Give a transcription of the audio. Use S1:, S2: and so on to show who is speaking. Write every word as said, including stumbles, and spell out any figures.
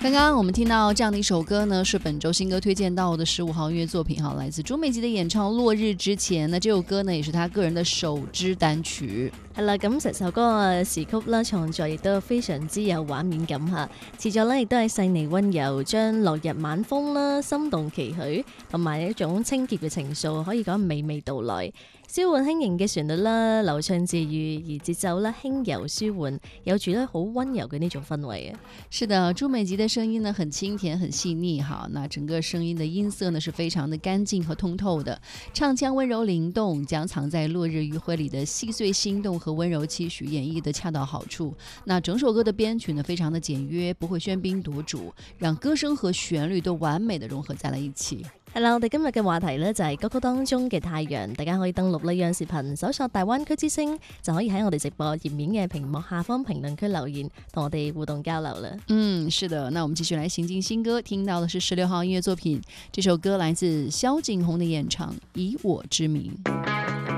S1: 刚刚我们听到这样的一首歌呢，是本周新歌推荐到的十五号音樂作品哈，來自朱美琪的演唱《落日之前》。那這首歌呢，也是他個人的首支單曲。
S2: 係啦，咁成首歌嘅詞曲啦，創作亦都非常之有畫面感嚇，詞作咧亦都係細膩溫柔，將落日晚風啦、心動期許同埋一種清潔嘅情愫，可以講娓娓道來。舒緩輕盈嘅旋律啦，流暢自如，而節奏啦輕柔舒緩，有住咧好溫柔嘅呢種氛圍啊。
S1: 是的，朱美琪的聲音呢很清甜、很細膩哈，那整個聲音的音色呢是非常的乾淨和通透的，唱腔溫柔靈動，將藏在落日餘暉裡的細碎心動和溫柔期許演繹得恰到好處。那整首歌的編曲呢非常的簡約，不會喧賓奪主，讓歌聲和旋律都完美的融合在了一起。
S2: 係啦，我哋今日嘅話題呢就係歌曲當中嘅太陽，大家可以登錄呢央視頻搜索大灣區之聲，就可以喺我哋直播頁面嘅屏幕下方評論區留言，同我哋互動交流啦。
S1: 嗯，是的，那我們繼續來行進新歌，聽到的是十六號音樂作品，這首歌來自蕭敬騰的演唱《以我之名》。